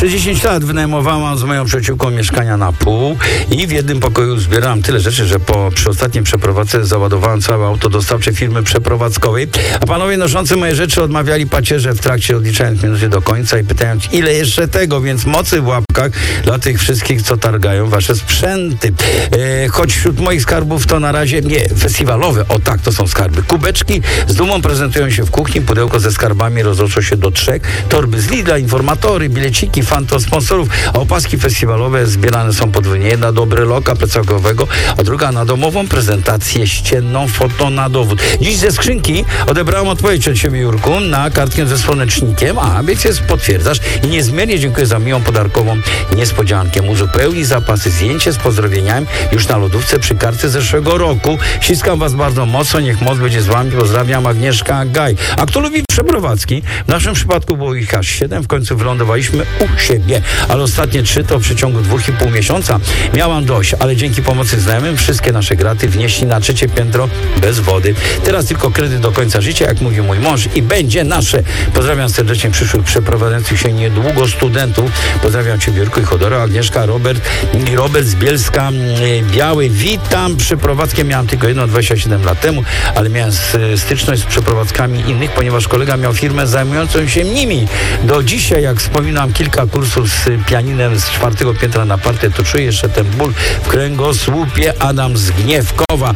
Przez 10 lat wynajmowałam z moją przyjaciółką mieszkania na pół i w jednym pokoju zbierałam tyle rzeczy, że przy ostatniej przeprowadzce załadowałem całe auto dostawcze firmy przeprowadzkowej, a panowie noszący moje rzeczy odmawiali pacierze w trakcie, odliczając minuty do końca i pytając, ile jeszcze tego, więc mocy w łapkach dla tych wszystkich, co targają wasze sprzęty. Choć wśród moich skarbów to na razie nie festiwalowe, o tak, to są skarby. Kubeczki z dumą prezentują się w kuchni, pudełko ze skarbami rozrosło się do 3, torby z Lidla, informatory, bileciki, fanto sponsorów, a opaski festiwalowe zbierane są podwójnie. Jedna do breloka plecakowego, a druga na domową prezentację ścienną, foto na dowód. Dziś ze skrzynki odebrałem odpowiedź od ciebie, Jurku, na kartkę ze słonecznikiem, więc jest potwierdzasz i niezmiernie dziękuję za miłą podarkową niespodziankę. Uzupełnij zapasy, zdjęcie z pozdrowieniami już na lodówce przy kartce zeszłego roku. Ściskam was bardzo mocno, niech moc będzie z wami. Pozdrawiam, Agnieszka Gaj. A kto lubi przeprowadzki? W naszym przypadku było ich aż 7, w końcu wylądowaliśmy u siebie, ale ostatnie 3 to w przeciągu 2,5 miesiąca. Miałam dość, ale dzięki pomocy znajomym wszystkie nasze graty wnieśli na 3 piętro bez wody. Teraz tylko kredyt do końca życia, jak mówi mój mąż, i będzie nasze. Pozdrawiam serdecznie przyszłych przeprowadzających się niedługo studentów. Pozdrawiam cię, Jurku i Chodora, Agnieszka, Robert z Bielska Biały. Witam. Przeprowadzkę miałam tylko jedną 27 lat temu, ale miałem styczność z przeprowadzkami innych, ponieważ kolega miał firmę zajmującą się nimi. Do dzisiaj, jak wspominam, kilka kursów z pianinem z 4. piętra na partie, to czuję jeszcze ten ból w kręgosłupie. Adam z Gniewkowa.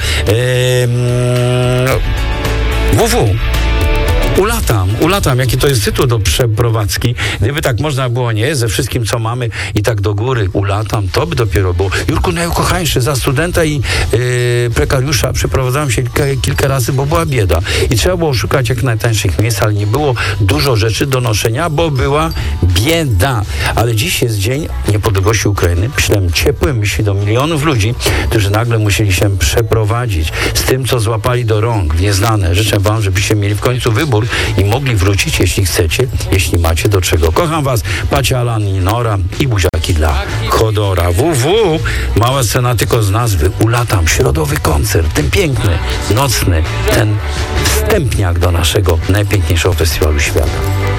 WW. Ulatam, jaki to jest tytuł do przeprowadzki. Gdyby tak można było, nie? Ze wszystkim, co mamy i tak do góry ulatam, to by dopiero było. Jurku, najukochańszy, za studenta i prekariusza przeprowadzałem się kilka razy, bo była bieda. I trzeba było szukać jak najtańszych miejsc, ale nie było dużo rzeczy do noszenia, bo była bieda. Ale dziś jest Dzień Niepodległości Ukrainy. Ślem ciepłe myśli do milionów ludzi, którzy nagle musieli się przeprowadzić z tym, co złapali do rąk w nieznane. Życzę wam, żebyście mieli w końcu wybór i mogli wrócić, jeśli chcecie, jeśli macie do czego. Kocham was, Pacia, Alan i Nora i buziaki dla Chodora. WW, mała scena tylko z nazwy. Ulatam, środowy koncert, ten piękny, nocny, ten wstępniak do naszego najpiękniejszego festiwalu świata.